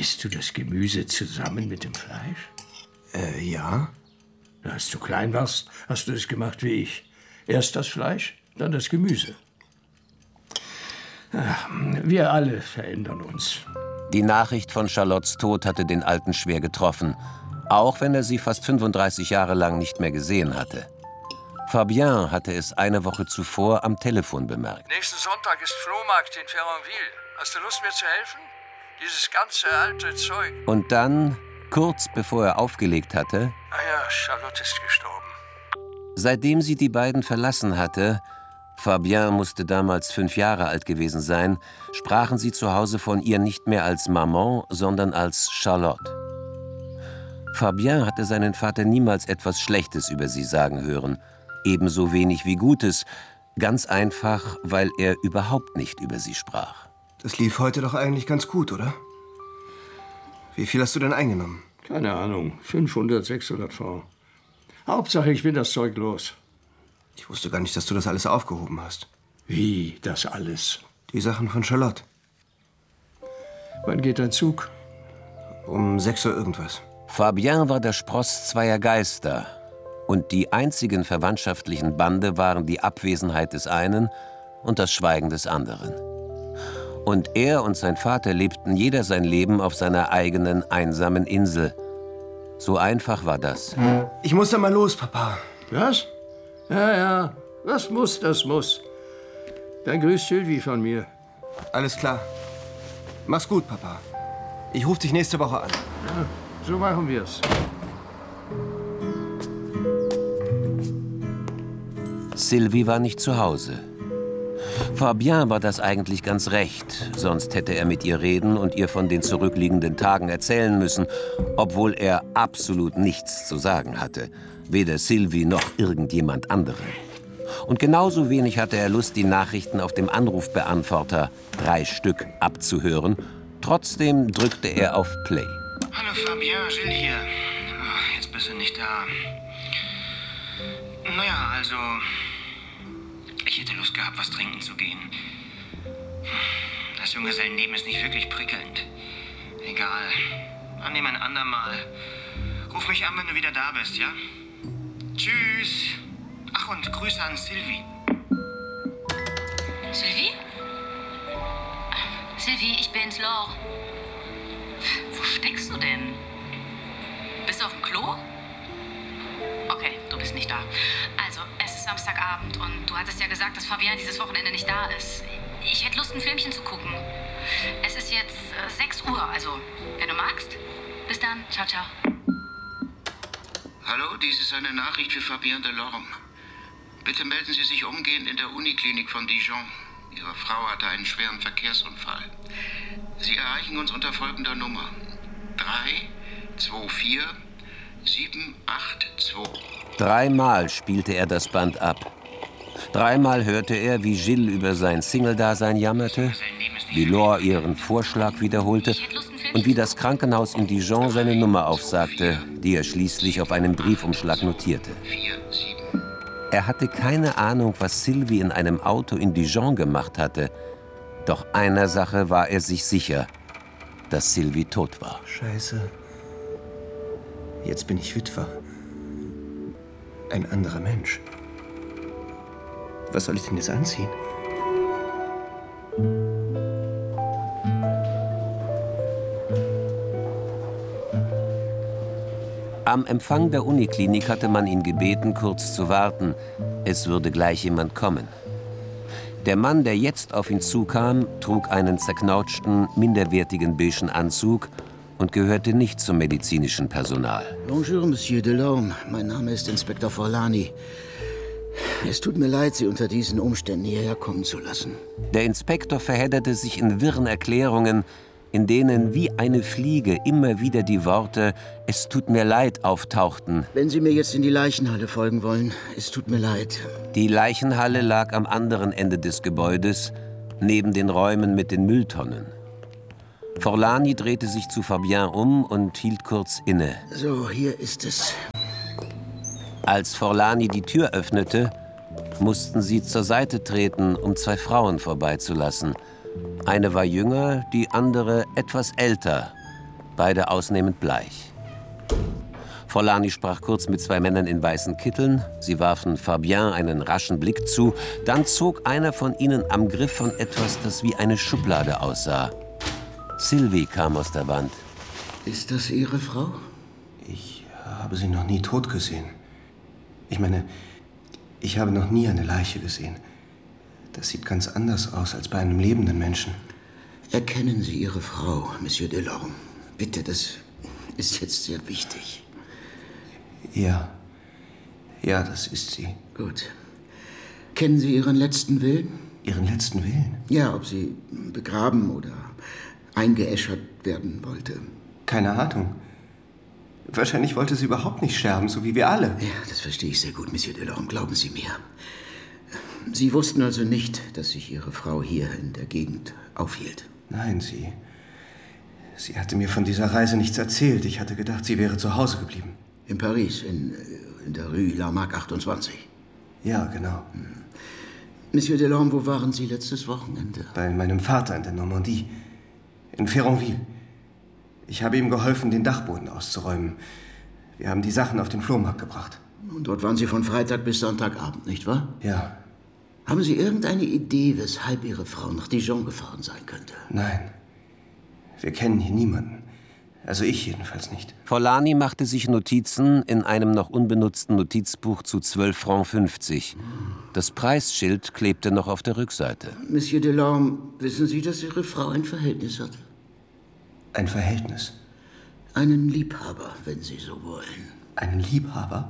Isst du das Gemüse zusammen mit dem Fleisch? Ja. Als du klein warst, hast du es gemacht wie ich. Erst das Fleisch, dann das Gemüse. Ach, wir alle verändern uns. Die Nachricht von Charlottes Tod hatte den Alten schwer getroffen, auch wenn er sie fast 35 Jahre lang nicht mehr gesehen hatte. Fabien hatte es eine Woche zuvor am Telefon bemerkt. Nächsten Sonntag ist Flohmarkt in Ferronville. Hast du Lust, mir zu helfen? Dieses ganze alte Zeug. Und dann, kurz bevor er aufgelegt hatte... Ah ja, Charlotte ist gestorben. Seitdem sie die beiden verlassen hatte, Fabien musste damals 5 Jahre alt gewesen sein, sprachen sie zu Hause von ihr nicht mehr als Maman, sondern als Charlotte. Fabien hatte seinen Vater niemals etwas Schlechtes über sie sagen hören, ebenso wenig wie Gutes, ganz einfach, weil er überhaupt nicht über sie sprach. Das lief heute doch eigentlich ganz gut, oder? Wie viel hast du denn eingenommen? Keine Ahnung, 500, 600 Francs. Hauptsache, ich bin das Zeug los. Ich wusste gar nicht, dass du das alles aufgehoben hast. Wie, das alles? Die Sachen von Charlotte. Wann geht dein Zug? Um 6 Uhr irgendwas. Fabien war der Spross zweier Geister. Und die einzigen verwandtschaftlichen Bande waren die Abwesenheit des einen und das Schweigen des anderen. Und er und sein Vater lebten jeder sein Leben auf seiner eigenen einsamen Insel. So einfach war das. Ich muss dann mal los, Papa. Was? Ja, was muss, das muss. Dann grüßt Sylvie von mir. Alles klar. Mach's gut, Papa. Ich rufe dich nächste Woche an. Ja, so machen wir's. Sylvie war nicht zu Hause. Fabien war das eigentlich ganz recht, sonst hätte er mit ihr reden und ihr von den zurückliegenden Tagen erzählen müssen, obwohl er absolut nichts zu sagen hatte, weder Sylvie noch irgendjemand anderen. Und genauso wenig hatte er Lust, die Nachrichten auf dem Anrufbeantworter, 3 Stück, abzuhören. Trotzdem drückte er auf Play. Hallo Fabien, Gilles hier. Ach, jetzt bist du nicht da. Naja, also... Ich hätte Lust gehabt, was trinken zu gehen. Das Junggesellenleben ist nicht wirklich prickelnd. Egal. Annehmen ein andermal. Ruf mich an, wenn du wieder da bist, ja? Tschüss. Ach, und Grüße an Sylvie. Sylvie? Sylvie, ich bin's, Laure. Wo steckst du denn? Bist du auf dem Klo? Okay, du bist nicht da. Also, es ist Samstagabend und du hattest ja gesagt, dass Fabien dieses Wochenende nicht da ist. Ich hätte Lust, ein Filmchen zu gucken. Es ist jetzt 6 Uhr, also, wenn du magst. Bis dann, ciao, ciao. Hallo, dies ist eine Nachricht für Fabien Delorme. Bitte melden Sie sich umgehend in der Uniklinik von Dijon. Ihre Frau hatte einen schweren Verkehrsunfall. Sie erreichen uns unter folgender Nummer: 324 782. 3-mal spielte er das Band ab. 3-mal hörte er, wie Gilles über sein Single-Dasein jammerte, wie Laure ihren Vorschlag wiederholte und wie das Krankenhaus in Dijon seine Nummer aufsagte, die er schließlich auf einem Briefumschlag notierte. Er hatte keine Ahnung, was Sylvie in einem Auto in Dijon gemacht hatte. Doch einer Sache war er sich sicher, dass Sylvie tot war. Scheiße. Jetzt bin ich Witwer. Ein anderer Mensch. Was soll ich denn jetzt anziehen? Am Empfang der Uniklinik hatte man ihn gebeten, kurz zu warten. Es würde gleich jemand kommen. Der Mann, der jetzt auf ihn zukam, trug einen zerknautschten, minderwertigen beigen Anzug und gehörte nicht zum medizinischen Personal. Bonjour, Monsieur Delorme. Mein Name ist Inspektor Forlani. Es tut mir leid, Sie unter diesen Umständen hierher kommen zu lassen. Der Inspektor verhedderte sich in wirren Erklärungen, in denen wie eine Fliege immer wieder die Worte »Es tut mir leid« auftauchten. Wenn Sie mir jetzt in die Leichenhalle folgen wollen, es tut mir leid. Die Leichenhalle lag am anderen Ende des Gebäudes, neben den Räumen mit den Mülltonnen. Forlani drehte sich zu Fabien um und hielt kurz inne. So, hier ist es. Als Forlani die Tür öffnete, mussten sie zur Seite treten, um 2 Frauen vorbeizulassen. Eine war jünger, die andere etwas älter. beide ausnehmend bleich. Forlani sprach kurz mit 2 Männern in weißen Kitteln. Sie warfen Fabien einen raschen Blick zu. Dann zog einer von ihnen am Griff von etwas, das wie eine Schublade aussah. Sylvie kam aus der Wand. Ist das Ihre Frau? Ich habe sie noch nie tot gesehen. Ich meine, ich habe noch nie eine Leiche gesehen. Das sieht ganz anders aus als bei einem lebenden Menschen. Erkennen Sie Ihre Frau, Monsieur Delorme. Bitte, das ist jetzt sehr wichtig. Ja. Ja, das ist sie. Gut. Kennen Sie Ihren letzten Willen? Ihren letzten Willen? Ja, ob sie begraben oder eingeäschert werden wollte. Keine Ahnung. Wahrscheinlich wollte sie überhaupt nicht sterben, so wie wir alle. Ja, das verstehe ich sehr gut, Monsieur Delorme. Glauben Sie mir. Sie wussten also nicht, dass sich Ihre Frau hier in der Gegend aufhielt? Nein, sie hatte mir von dieser Reise nichts erzählt. Ich hatte gedacht, sie wäre zu Hause geblieben. In Paris, in der Rue Lamarck 28. Ja, genau. Monsieur Delorme, wo waren Sie letztes Wochenende? Bei meinem Vater in der Normandie. In Féronville. Ich habe ihm geholfen, den Dachboden auszuräumen. Wir haben die Sachen auf den Flohmarkt gebracht. Und dort waren Sie von Freitag bis Sonntagabend, nicht wahr? Ja. Haben Sie irgendeine Idee, weshalb Ihre Frau nach Dijon gefahren sein könnte? Nein. Wir kennen hier niemanden. Also ich jedenfalls nicht. Forlani machte sich Notizen in einem noch unbenutzten Notizbuch zu 12,50 Francs. Das Preisschild klebte noch auf der Rückseite. Monsieur Delorme, wissen Sie, dass Ihre Frau ein Verhältnis hat? Ein Verhältnis? Einen Liebhaber, wenn Sie so wollen. Einen Liebhaber?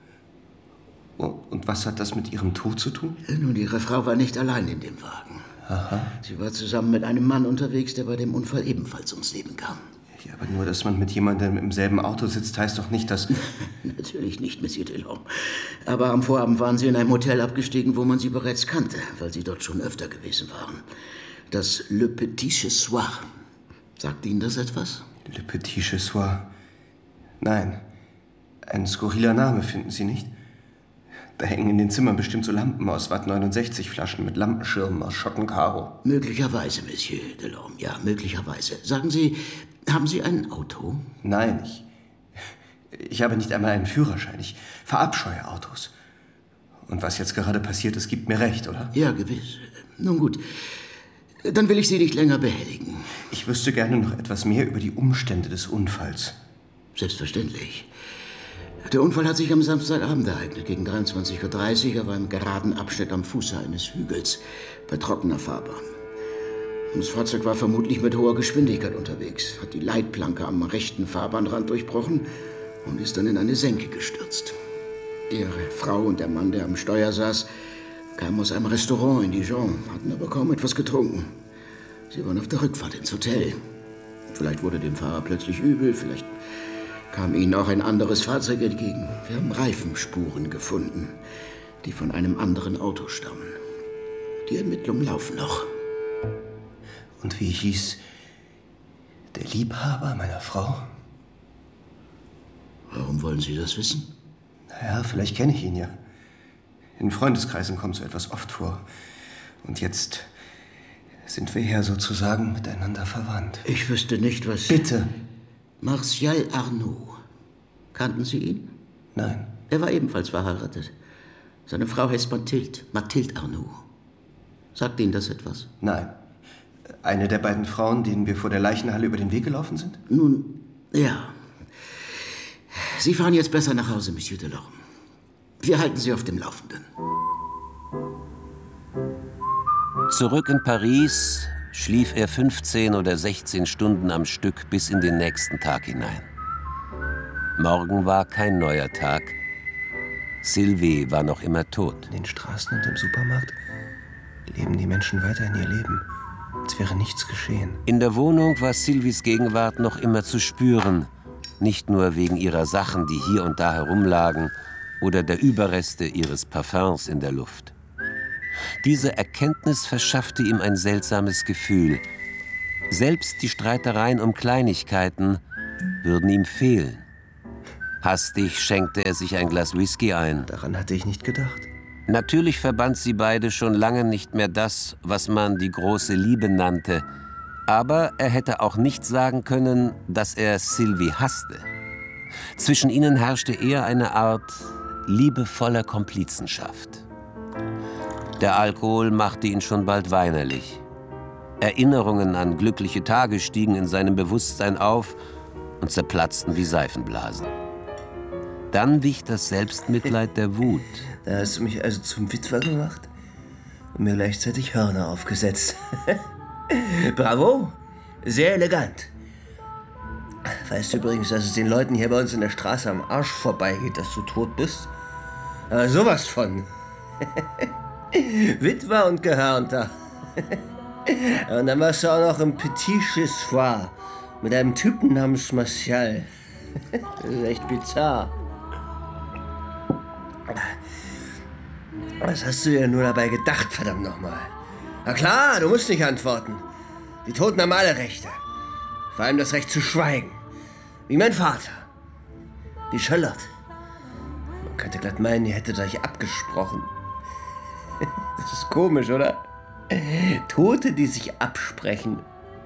Und was hat das mit Ihrem Tod zu tun? Nun, Ihre Frau war nicht allein in dem Wagen. Aha. Sie war zusammen mit einem Mann unterwegs, der bei dem Unfall ebenfalls ums Leben kam. Ja, aber nur, dass man mit jemandem im selben Auto sitzt, heißt doch nicht, dass... Natürlich nicht, Monsieur Delorme. Aber am Vorabend waren Sie in einem Hotel abgestiegen, wo man Sie bereits kannte, weil Sie dort schon öfter gewesen waren. Das Le Petit Chessoir. Sagt Ihnen das etwas? Le Petit Chessoir? Nein. Ein skurriler Name, finden Sie nicht? Da hängen in den Zimmern bestimmt so Lampen aus Watt 69 Flaschen mit Lampenschirmen aus Schottenkaro. Möglicherweise, Monsieur Delorme, ja, möglicherweise. Sagen Sie, haben Sie ein Auto? Nein, ich habe nicht einmal einen Führerschein. Ich verabscheue Autos. Und was jetzt gerade passiert ist, gibt mir recht, oder? Ja, gewiss. Nun gut, dann will ich Sie nicht länger behelligen. Ich wüsste gerne noch etwas mehr über die Umstände des Unfalls. Selbstverständlich. Der Unfall hat sich am Samstagabend ereignet, gegen 23:30 Uhr, auf einem geraden Abschnitt am Fuße eines Hügels, bei trockener Fahrbahn. Das Fahrzeug war vermutlich mit hoher Geschwindigkeit unterwegs, hat die Leitplanke am rechten Fahrbahnrand durchbrochen und ist dann in eine Senke gestürzt. Ihre Frau und der Mann, der am Steuer saß, kamen aus einem Restaurant in Dijon, hatten aber kaum etwas getrunken. Sie waren auf der Rückfahrt ins Hotel. Vielleicht wurde dem Fahrer plötzlich übel, vielleicht kam ihnen auch ein anderes Fahrzeug entgegen. Wir haben Reifenspuren gefunden, die von einem anderen Auto stammen. Die Ermittlungen laufen noch. Und wie hieß der Liebhaber meiner Frau? Warum wollen Sie das wissen? Naja, vielleicht kenne ich ihn ja. In Freundeskreisen kommt so etwas oft vor. Und jetzt sind wir ja sozusagen miteinander verwandt. Ich wüsste nicht, was... Bitte! Martial Arnoux. Kannten Sie ihn? Nein. Er war ebenfalls verheiratet. Seine Frau heißt Mathilde Arnoux. Sagt Ihnen das etwas? Nein. Eine der beiden Frauen, denen wir vor der Leichenhalle über den Weg gelaufen sind? Nun, ja. Sie fahren jetzt besser nach Hause, Monsieur Delorme. Wir halten Sie auf dem Laufenden. Zurück in Paris schlief er 15 oder 16 Stunden am Stück bis in den nächsten Tag hinein. Morgen war kein neuer Tag. Sylvie war noch immer tot. In den Straßen und im Supermarkt leben die Menschen weiter in ihr Leben, als wäre nichts geschehen. In der Wohnung war Sylvies Gegenwart noch immer zu spüren. Nicht nur wegen ihrer Sachen, die hier und da herumlagen, oder der Überreste ihres Parfums in der Luft. Diese Erkenntnis verschaffte ihm ein seltsames Gefühl. Selbst die Streitereien um Kleinigkeiten würden ihm fehlen. Hastig schenkte er sich ein Glas Whisky ein. Daran hatte ich nicht gedacht. Natürlich verband sie beide schon lange nicht mehr das, was man die große Liebe nannte. Aber er hätte auch nicht sagen können, dass er Sylvie hasste. Zwischen ihnen herrschte eher eine Art liebevoller Komplizenschaft. Der Alkohol machte ihn schon bald weinerlich. Erinnerungen an glückliche Tage stiegen in seinem Bewusstsein auf und zerplatzten wie Seifenblasen. Dann wich das Selbstmitleid der Wut. Da hast du mich also zum Witwer gemacht und mir gleichzeitig Hörner aufgesetzt. Bravo, sehr elegant. Weißt du übrigens, dass es den Leuten hier bei uns in der Straße am Arsch vorbeigeht, dass du tot bist? Aber sowas von. Witwer und Gehörnter. Und dann warst du auch noch im Petit Chez Soi mit einem Typen namens Martial. Das ist echt bizarr. Was hast du dir nur dabei gedacht, verdammt nochmal? Na klar, du musst nicht antworten. Die Toten haben alle Rechte. Vor allem das Recht zu schweigen. Wie mein Vater. Die Charlotte. Man könnte glatt meinen, ihr hättet euch abgesprochen. Das ist komisch, oder? Tote, die sich absprechen.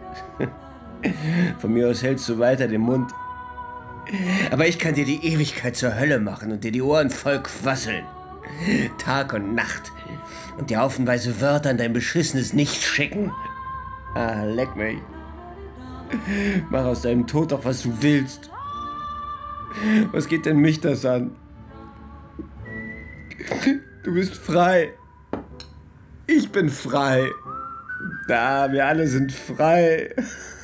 Von mir aus hältst du weiter den Mund. Aber ich kann dir die Ewigkeit zur Hölle machen und dir die Ohren voll quasseln. Tag und Nacht. Und dir haufenweise Wörter an dein beschissenes Nicht schicken. Ah, leck mich. Mach aus deinem Tod doch, was du willst. Was geht denn mich das an? Du bist frei. Ich bin frei. Wir alle sind frei.